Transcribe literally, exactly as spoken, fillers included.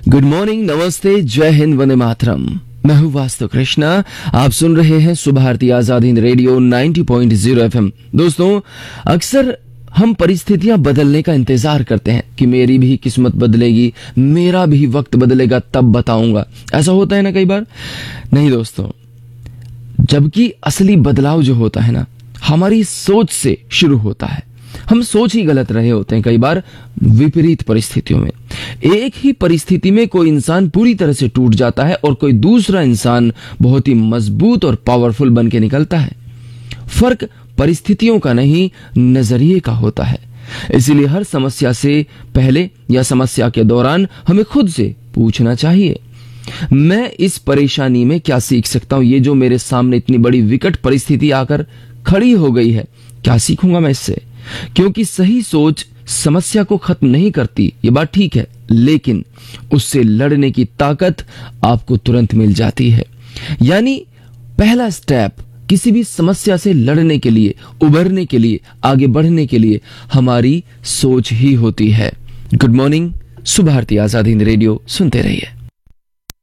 Good morning, नमस्ते, जय हिंद, वंदे मातरम। मैं हूँ वास्तु कृष्णा। आप सुन रहे हैं सुभारती आजाद हिंद रेडियो नब्बे पॉइंट शून्य एफएम। दोस्तों, अक्सर हम परिस्थितियां बदलने का इंतजार करते हैं कि मेरी भी किस्मत बदलेगी, मेरा भी वक्त बदलेगा, तब बताऊंगा। ऐसा होता है ना कई बार। नहीं दोस्तों, जबकि असली बदलाव जो होता है ना, हमारी सोच से शुरू होता है। हम सोच ही गलत रहे होते हैं कई बार विपरीत परिस्थितियों में। एक ही परिस्थिति में कोई इंसान पूरी तरह से टूट जाता है और कोई दूसरा इंसान बहुत ही मजबूत और पावरफुल बन के निकलता है। फर्क परिस्थितियों का नहीं, नजरिए का होता है। इसीलिए हर समस्या से पहले या समस्या के दौरान हमें खुद से पूछना चाहिए, मैं इस परेशानी में क्या सीख सकता हूं? ये जो मेरे सामने इतनी बड़ी विकट परिस्थिति आकर खड़ी हो गई है, क्या सीखूंगा मैं इससे? क्योंकि सही सोच समस्या को खत्म नहीं करती, ये बात ठीक है, लेकिन उससे लड़ने की ताकत आपको तुरंत मिल जाती है। यानी पहला स्टेप किसी भी समस्या से लड़ने के लिए, उभरने के लिए, आगे बढ़ने के लिए हमारी सोच ही होती है। Good morning, Subharti Azad Hind radio सुनते रहिए।